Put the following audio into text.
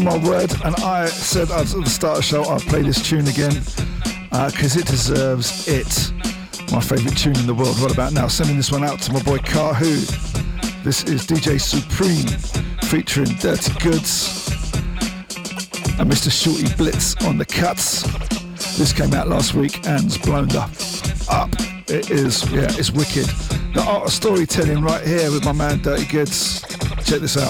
My word, and I said at the start of the show I'll play this tune again because it deserves it. My favourite tune in the world. What about now? Sending this one out to my boy Kahu. This is DJ Supreme featuring Dirty Goods and Mr. Shorty Blitz on the cuts. This came out last week and's blown up. It is, yeah, it's wicked. The art of storytelling right here with my man Dirty Goods. Check this out.